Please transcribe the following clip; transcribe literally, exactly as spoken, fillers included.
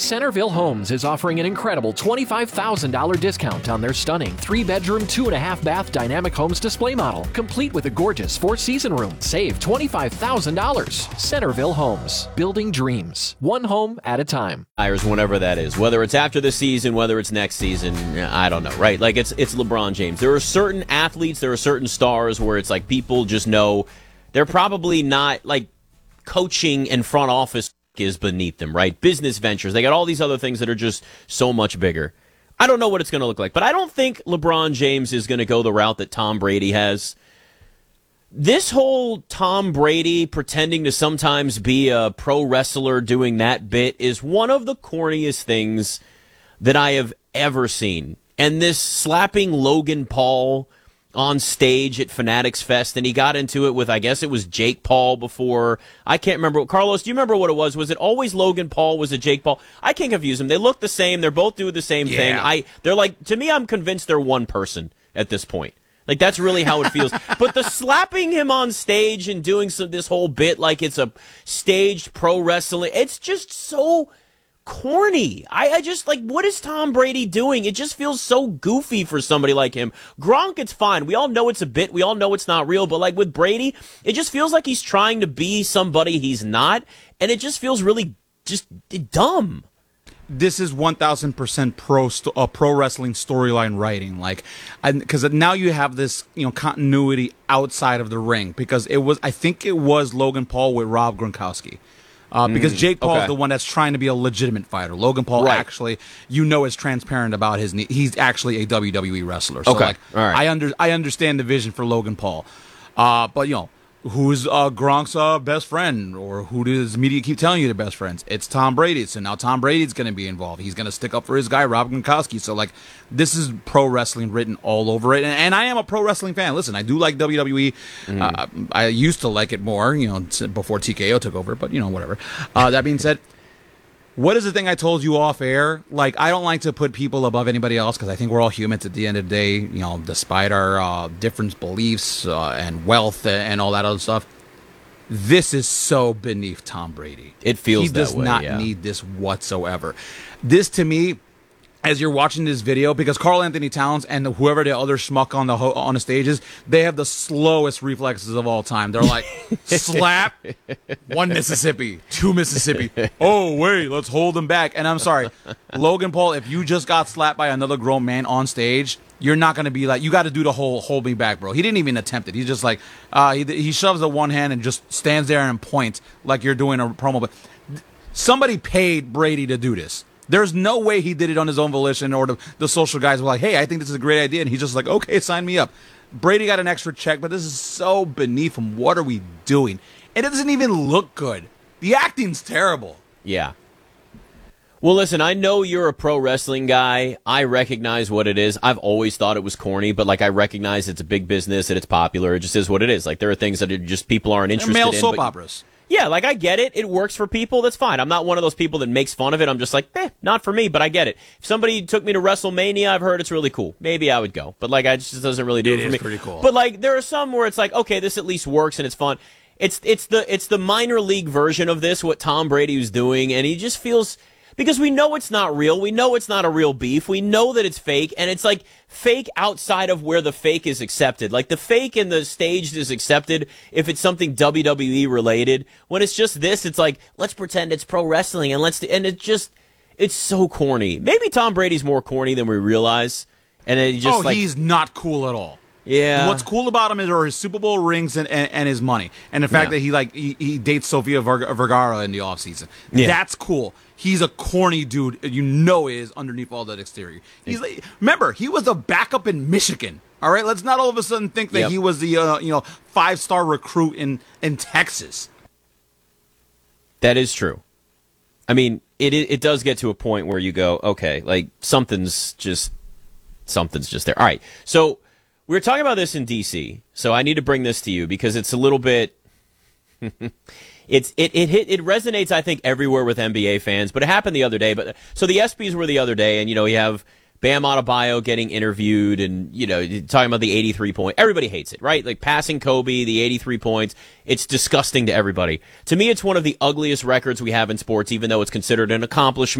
Centerville Homes is offering an incredible twenty-five thousand dollars discount on their stunning three-bedroom, two-and-a-half-bath Dynamic Homes display model, complete with a gorgeous four-season room. Save twenty-five thousand dollars. Centerville Homes, building dreams, one home at a time. Whenever that is, whether it's after the season, whether it's next season, I don't know, right? Like, it's it's LeBron James. There are certain athletes, there are certain stars where it's like people just know they're probably not, like, coaching and front office is beneath them, right? Business ventures. They got all these other things that are just so much bigger. I don't know what it's going to look like, but I don't think LeBron James is going to go the route that Tom Brady has. This whole Tom Brady pretending to sometimes be a pro wrestler doing that bit is one of the corniest things that I have ever seen. And this slapping Logan Paul on stage at Fanatics Fest, and he got into it with, I guess it was Jake Paul before. I can't remember. Carlos, do you remember what it was? Was it always Logan Paul? Was it Jake Paul? I can't confuse them. They look the same. They're both doing the same yeah. thing. I, they're like, to me, I'm convinced they're one person at this point. Like, that's really how it feels. But the slapping him on stage and doing some this whole bit like it's a staged pro wrestling, it's just so corny. I, I just, like, what is Tom Brady doing? It just feels so goofy for somebody like him. Gronk, it's fine. We all know it's a bit. We all know it's not real. But, like, with Brady, it just feels like he's trying to be somebody he's not. And it just feels really just dumb. This is one thousand percent pro st- uh, pro wrestling storyline writing, like, because now you have this, you know, continuity outside of the ring, because it was, I think it was Logan Paul with Rob Gronkowski. Uh, because Jake Paul okay. is the one that's trying to be a legitimate fighter. Logan Paul right. actually, you know, is transparent about his need. He's actually a W W E wrestler. So, okay. like, All right. I under I understand the vision for Logan Paul. Uh, but, you know, who's uh, Gronk's uh, best friend, or who does media keep telling you the best friends? It's Tom Brady. So now Tom Brady's going to be involved. He's going to stick up for his guy, Rob Gronkowski. So, like, this is pro wrestling written all over it. And, and I am a pro wrestling fan. Listen, I do like W W E. Mm. Uh, I used to like it more, you know, before T K O took over. But, you know, whatever. Uh, that being said, what is the thing I told you off air? Like, I don't like to put people above anybody else, because I think we're all humans at the end of the day, you know, despite our uh, different beliefs uh, and wealth and all that other stuff. This is so beneath Tom Brady. It feels he that does way, not yeah. need this whatsoever. This, to me, as you're watching this video, because Karl Anthony Towns and whoever the other schmuck on the ho- on the stage is, they have the slowest reflexes of all time. They're like, slap, one Mississippi, two Mississippi. Oh, wait, let's hold them back. And I'm sorry, Logan Paul, if you just got slapped by another grown man on stage, you're not going to be like, you got to do the whole hold me back, bro. He didn't even attempt it. He's just like, uh, he, he shoves the one hand and just stands there and points like you're doing a promo. But somebody paid Brady to do this. There's no way he did it on his own volition, or the, the social guys were like, hey, I think this is a great idea. And he's just like, okay, sign me up. Brady got an extra check, but this is so beneath him. What are we doing? And it doesn't even look good. The acting's terrible. Yeah. Well, listen, I know you're a pro wrestling guy. I recognize what it is. I've always thought it was corny, but, like, I recognize it's a big business and it's popular. It just is what it is. Like, there are things that are just people aren't interested They're male in. soap but, operas. Yeah, like, I get it. It works for people. That's fine. I'm not one of those people that makes fun of it. I'm just like, eh, not for me, but I get it. If somebody took me to WrestleMania, I've heard it's really cool. Maybe I would go. But, like, I just, it doesn't really do it, It for is me. pretty cool. But, like, there are some where it's like, okay, this at least works and it's fun. It's it's the it's the minor league version of this, what Tom Brady was doing, and he just feels... Because we know it's not real. We know it's not a real beef. We know that it's fake. And it's like fake outside of where the fake is accepted. Like the fake in the staged is accepted if it's something W W E related. When it's just this, it's like, let's pretend it's pro wrestling and let's, and it just, it's so corny. Maybe Tom Brady's more corny than we realize. And it just oh, like, he's not cool at all. Yeah. What's cool about him is are his Super Bowl rings and, and, and his money, and the fact Yeah. that he like he, he dates Sofia Ver- Vergara in the offseason. Yeah. That's cool. He's a corny dude. You know it is underneath all that exterior. He's like, remember, he was a backup in Michigan. All right, let's not all of a sudden think that Yep. he was the uh, you know five star recruit in in Texas. That is true. I mean, it it does get to a point where you go, okay, like something's just something's just there. All right, so. We were talking about this in D C, so I need to bring this to you because it's a little bit. it's it it hit it resonates I think everywhere with N B A fans, but it happened the other day. But so the ESPYs were the other day, and you know you have Bam Adebayo getting interviewed, and you know talking about the eighty-three point. Everybody hates it, right? Like passing Kobe, the eighty-three points. It's disgusting to everybody. To me, it's one of the ugliest records we have in sports, even though it's considered an accomplishment.